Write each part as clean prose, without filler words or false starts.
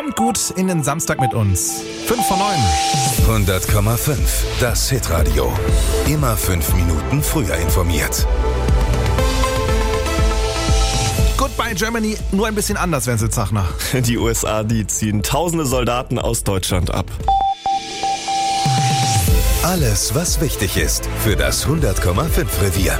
Kommt gut in den Samstag mit uns. 5 vor 9. 100,5. Das Hitradio. Immer 5 Minuten früher informiert. Goodbye Germany, nur ein bisschen anders, Wenzel Zachner. Die USA, die ziehen tausende Soldaten aus Deutschland ab. Alles, was wichtig ist für das 100,5 Revier.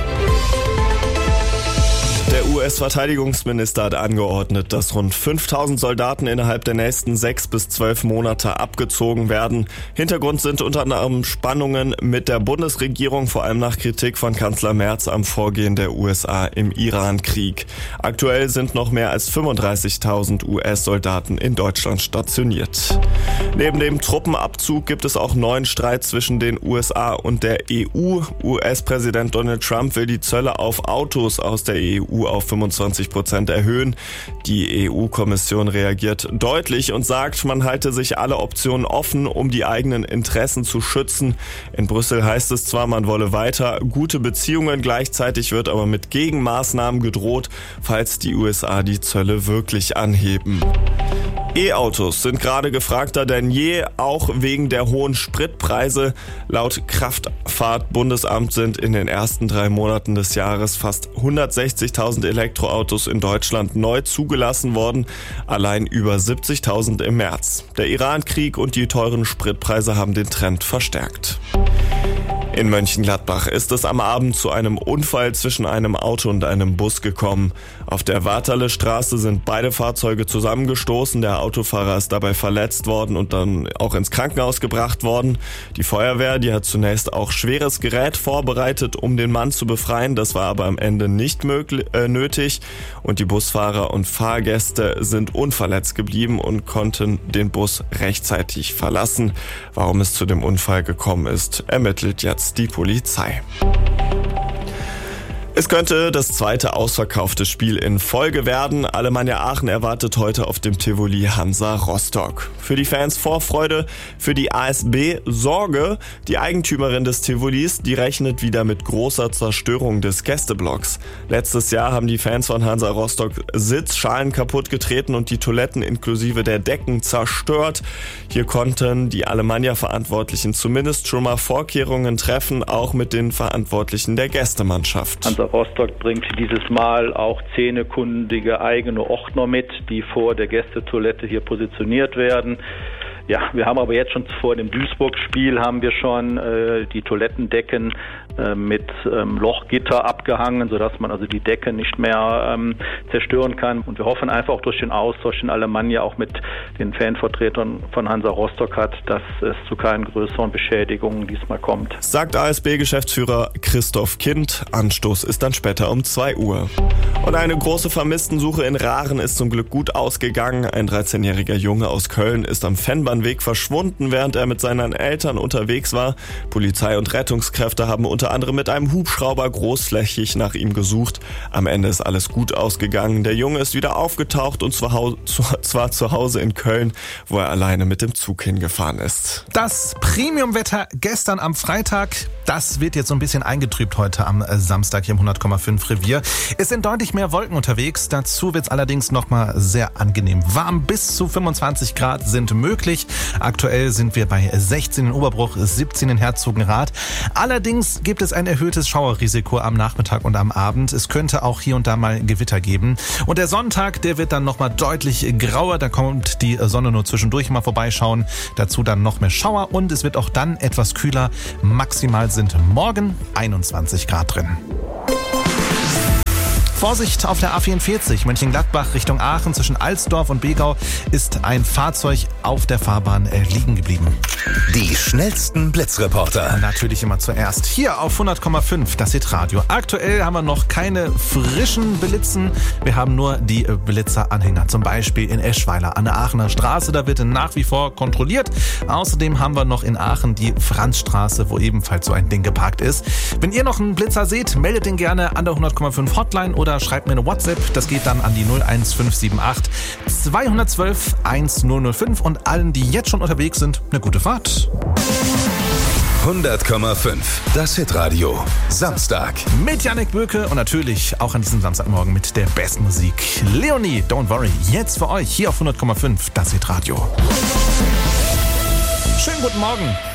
Der US-Verteidigungsminister hat angeordnet, dass rund 5000 Soldaten innerhalb der nächsten 6 bis 12 Monate abgezogen werden. Hintergrund sind unter anderem Spannungen mit der Bundesregierung, vor allem nach Kritik von Kanzler Merz am Vorgehen der USA im Iran-Krieg. Aktuell sind noch mehr als 35.000 US-Soldaten in Deutschland stationiert. Neben dem Truppenabzug gibt es auch neuen Streit zwischen den USA und der EU. US-Präsident Donald Trump will die Zölle auf Autos aus der EU auf 25% erhöhen. Die EU-Kommission reagiert deutlich und sagt, man halte sich alle Optionen offen, um die eigenen Interessen zu schützen. In Brüssel heißt es zwar, man wolle weiter gute Beziehungen, gleichzeitig wird aber mit Gegenmaßnahmen gedroht, falls die USA die Zölle wirklich anheben. E-Autos sind gerade gefragter denn je, auch wegen der hohen Spritpreise. Laut Kraftfahrtbundesamt sind in den ersten 3 Monaten des Jahres fast 160.000 Elektroautos in Deutschland neu zugelassen worden, allein über 70.000 im März. Der Iran-Krieg und die teuren Spritpreise haben den Trend verstärkt. In Mönchengladbach ist es am Abend zu einem Unfall zwischen einem Auto und einem Bus gekommen. Auf der Wartale-Straße sind beide Fahrzeuge zusammengestoßen. Der Autofahrer ist dabei verletzt worden und dann auch ins Krankenhaus gebracht worden. Die Feuerwehr, die hat zunächst auch schweres Gerät vorbereitet, um den Mann zu befreien. Das war aber am Ende nicht nötig. Und die Busfahrer und Fahrgäste sind unverletzt geblieben und konnten den Bus rechtzeitig verlassen. Warum es zu dem Unfall gekommen ist, ermittelt jetzt die Polizei. Es könnte das zweite ausverkaufte Spiel in Folge werden. Alemannia Aachen erwartet heute auf dem Tivoli Hansa Rostock. Für die Fans Vorfreude, für die ASB Sorge. Die Eigentümerin des Tivolis, die rechnet wieder mit großer Zerstörung des Gästeblocks. Letztes Jahr haben die Fans von Hansa Rostock Sitzschalen kaputtgetreten und die Toiletten inklusive der Decken zerstört. Hier konnten die Alemannia-Verantwortlichen zumindest schon mal Vorkehrungen treffen, auch mit den Verantwortlichen der Gästemannschaft. Hansa Rostock bringt dieses Mal auch zähnekundige eigene Ordner mit, die vor der Gästetoilette hier positioniert werden. Ja, wir haben aber jetzt schon vor dem Duisburg-Spiel haben wir schon die Toilettendecken mit Lochgitter abgehangen, sodass man also die Decke nicht mehr zerstören kann. Und wir hoffen einfach auch durch den Austausch in Alemannia auch mit den Fanvertretern von Hansa Rostock hat, dass es zu keinen größeren Beschädigungen diesmal kommt. Sagt ASB-Geschäftsführer Christoph Kind. Anstoß ist dann später um 2 Uhr. Und eine große Vermisstensuche in Rahren ist zum Glück gut ausgegangen. Ein 13-jähriger Junge aus Köln ist am Fennbahnweg verschwunden, während er mit seinen Eltern unterwegs war. Polizei und Rettungskräfte haben unter anderem mit einem Hubschrauber großflächig nach ihm gesucht. Am Ende ist alles gut ausgegangen. Der Junge ist wieder aufgetaucht und zwar zu Hause in Köln, wo er alleine mit dem Zug hingefahren ist. Das Premiumwetter gestern am Freitag, das wird jetzt so ein bisschen eingetrübt heute am Samstag hier im 100,5 Revier. Es sind deutlich mehr Wolken unterwegs. Dazu wird es allerdings nochmal sehr angenehm warm. Bis zu 25 Grad sind möglich. Aktuell sind wir bei 16 in Oberbruch, 17 in Herzogenrath. Allerdings gibt es ein erhöhtes Schauerrisiko am Nachmittag und am Abend. Es könnte auch hier und da mal Gewitter geben. Und der Sonntag, der wird dann nochmal deutlich grauer. Da kommt die Sonne nur zwischendurch mal vorbeischauen. Dazu dann noch mehr Schauer und es wird auch dann etwas kühler. Maximal sind morgen 21 Grad drin. Vorsicht auf der A44 Mönchengladbach Richtung Aachen zwischen Alsdorf und Begau ist ein Fahrzeug auf der Fahrbahn liegen geblieben. Die schnellsten Blitzreporter. Natürlich immer zuerst hier auf 100,5 das Hitradio. Aktuell haben wir noch keine frischen Blitzen. Wir haben nur die Blitzeranhänger. Zum Beispiel in Eschweiler an der Aachener Straße. Da wird nach wie vor kontrolliert. Außerdem haben wir noch in Aachen die Franzstraße, wo ebenfalls so ein Ding geparkt ist. Wenn ihr noch einen Blitzer seht, meldet den gerne an der 100,5 Hotline oder schreibt mir eine WhatsApp. Das geht dann an die 01578 212 1005 und allen, die jetzt schon unterwegs sind, eine gute Fahrt. 100,5. Das Hitradio. Samstag. Mit Yannick Böke und natürlich auch an diesem Samstagmorgen mit der besten Musik. Leonie, Don't Worry, jetzt für euch hier auf 100,5. Das Hitradio. Schönen guten Morgen.